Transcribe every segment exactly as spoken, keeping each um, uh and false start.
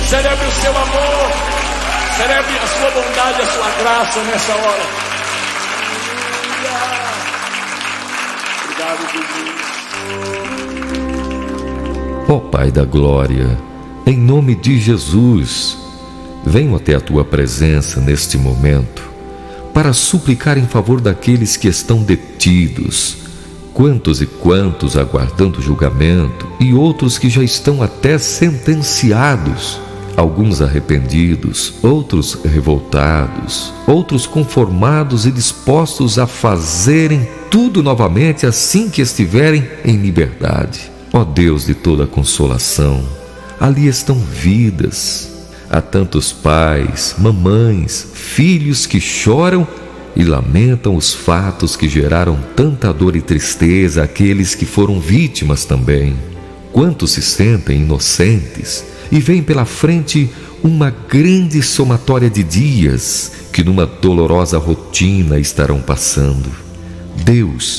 Celebre o seu amor. Celebre a sua bondade, a sua graça nessa hora. Obrigado, Jesus. Ó Pai da glória, em nome de Jesus, venho até a tua presença neste momento para suplicar em favor daqueles que estão detidos, quantos e quantos aguardando julgamento, e outros que já estão até sentenciados, alguns arrependidos, outros revoltados, outros conformados e dispostos a fazerem tudo novamente assim que estiverem em liberdade. Ó Deus de toda consolação, ali estão vidas. Há tantos pais, mamães, filhos que choram e lamentam os fatos que geraram tanta dor e tristeza àqueles que foram vítimas também. Quantos se sentem inocentes e veem pela frente uma grande somatória de dias que numa dolorosa rotina estarão passando. Deus,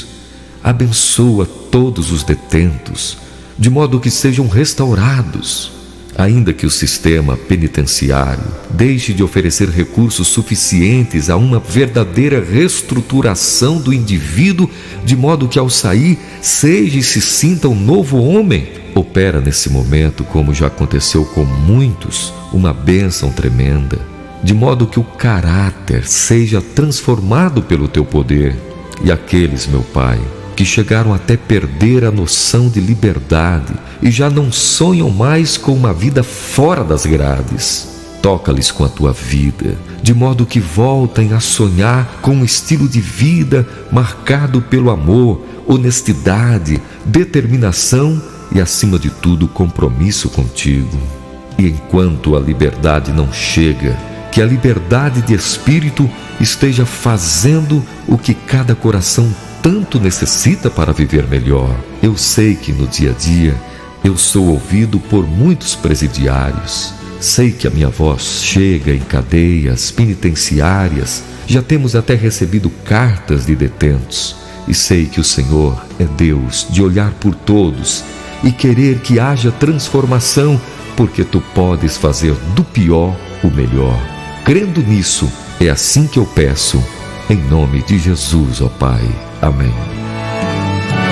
abençoa todos os detentos, de modo que sejam restaurados, ainda que o sistema penitenciário deixe de oferecer recursos suficientes a uma verdadeira reestruturação do indivíduo, de modo que ao sair seja e se sinta um novo homem. Opera nesse momento, como já aconteceu com muitos, uma bênção tremenda, de modo que o caráter seja transformado pelo teu poder. E aqueles, meu Pai, que chegaram até perder a noção de liberdade e já não sonham mais com uma vida fora das grades, toca-lhes com a tua vida, de modo que voltem a sonhar com um estilo de vida marcado pelo amor, honestidade, determinação e, acima de tudo, compromisso contigo. E enquanto a liberdade não chega, que a liberdade de espírito esteja fazendo o que cada coração tanto necessita para viver melhor. Eu sei que no dia a dia eu sou ouvido por muitos presidiários. Sei que a minha voz chega em cadeias penitenciárias. Já temos até recebido cartas de detentos. E sei que o Senhor é Deus de olhar por todos e querer que haja transformação, porque tu podes fazer do pior o melhor. Crendo nisso, é assim que eu peço, em nome de Jesus, ó Pai. Amém.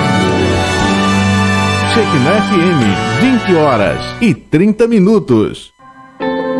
Shekinah F M, vinte horas e trinta minutos.